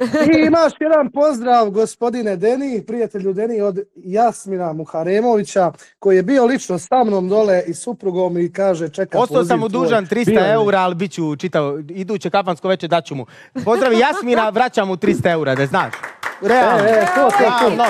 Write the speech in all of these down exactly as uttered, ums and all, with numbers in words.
I imaš jedan pozdrav, gospodine Deni, prijatelju Deni, od Jasmina Muharemovića, koji je bio lično sa mnom dole i suprugom i kaže čeka poziv tvoj. Ostao sam mu dužan trista eura, ali bit ću čitao, iduće kafansko večer daću mu. Pozdravi Jasmina, vraćam mu trista eura, da znaš. Realno. E, e, to, to, to. Realno.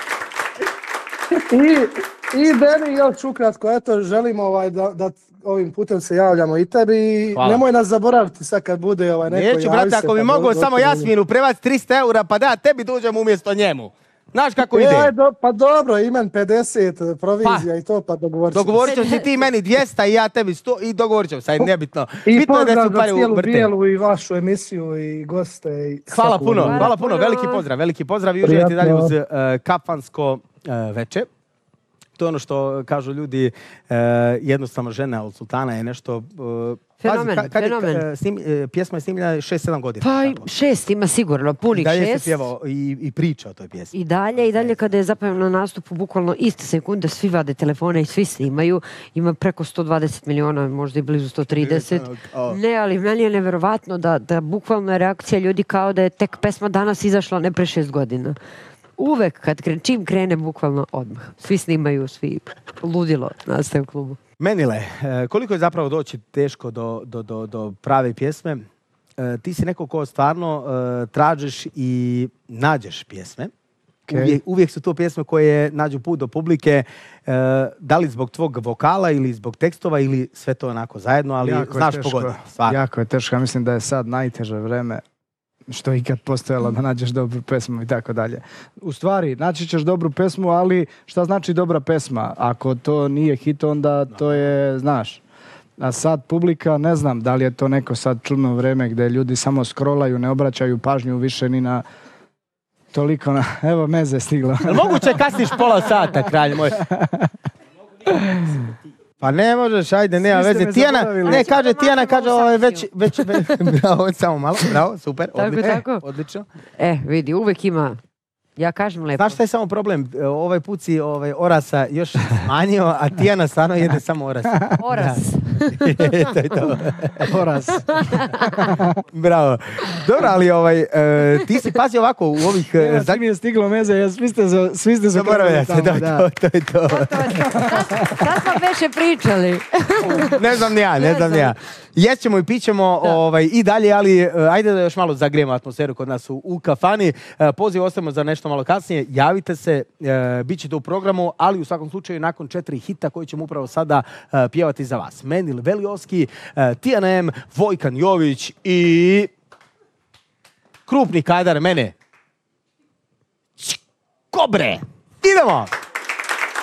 I, i Deni, još ukratko, eto, želimo ovaj, da, da ovim putem se javljamo i tebi i Hvala. Nemoj nas zaboraviti sad kad bude ovaj neko javi se. Neću, brate, ako pa bi do- mogao do- samo do- Jasminu prevati trista eura, pa da tebi dužem umjesto njemu. Znaš kako E, ide? aj, do, pa dobro, imen pedeset, provizija Pa, i to, pa dogovorit ćemo. Dogovorit ćemo si ti meni dvjesto i ja tebi sto i dogovorit ćemo, sad nebitno. I Bitno je da se pozdrav za pare cijelu uvrte. bijelu i vašu emisiju i goste. I Hvala svaku puno, ono. hvala puno, veliki pozdrav, veliki pozdrav i uživajte dalje uz uh, kafansko uh, veče. To je ono što kažu ljudi, uh, jednostavno žena od sultana je nešto... Uh, Fenomen, pazi, kad je, fenomen. uh, snim, uh, pjesma je snimljena šest sedam godina. Pa i tako. šest ima sigurno, I punih dalje se šest. pjevao i, i priča o toj pjesmi. I dalje, i dalje kada je zapravo na nastupu bukvalno iste sekunde, svi vade telefone i svi snimaju. Ima preko sto dvadeset miliona, možda i blizu sto trideset. Ne, ali meni je neverovatno da, da bukvalno je reakcija ljudi kao da je tek pesma danas izašla, ne pre šest godina. Uvek, kad kren, čim krene, bukvalno odmah. Svi snimaju, svi ludilo nastaje u klubu. Menile, e, koliko je zapravo doći teško do, do, do, do prave pjesme? E, ti si neko ko stvarno e, tražiš i nađeš pjesme. Okay. Uvijek, uvijek su to pjesme koje nađu put do publike, e, da li zbog tvog vokala ili zbog tekstova ili sve to onako zajedno, ali Jako je znaš teško. pogoda. Stvarno. Jako je teško, ja mislim da je sad najteže vreme što je ikad postojalo da nađeš dobru pesmu i tako dalje. U stvari, naći ćeš dobru pesmu, ali šta znači dobra pesma? Ako to nije hit, onda to je, znaš. A sad publika, ne znam da li je to neko sad čudno vreme gdje ljudi samo scrollaju, ne obraćaju pažnju više ni na toliko na... Evo, meze je stiglo. Jel moguće kasniš pola sata, kralj moj? Pa ne možeš, ajde, nema Svi ste veze. me Tijana, zaboravili. ne, kaže Nećemo Tijana, mašemo kaže, u ovo već, sankciju. već, već, bravo, samo malo, bravo, super, Tako, odlično, tako. odlično. E, vidi, uvek ima, ja kažem lepo. Znaš šta je samo problem? E, Ovaj put si ovaj, orasa još smanjio, a Tijana stvarno jede samo oras. Oras. To je to. Poraz. Bravo. Dobro, ali ovaj, e, ti si pazi ovako u ovih... e, Ja, za- svi mi je stiglo meze, ja, svi ste, za- svi ste Zaboravlja zakrenuli se, tamo, to, da. to, to je to. Sad smo veće pričali. Ne znam ni ja, ne znam ni ja. Jećemo i pićemo ovaj, i dalje, ali e, ajde da još malo zagrijemo atmosferu kod nas u, u kafani. E, poziv ostavimo za nešto malo kasnije. Javite se, e, bit ćete u programu, ali u svakom slučaju nakon četiri hita koji ćemo upravo sada e, pjevati za vas. Menil Veliovski, e, Tijana M, Vojkan Jović i krupni kadar mene. Kobre! Idemo!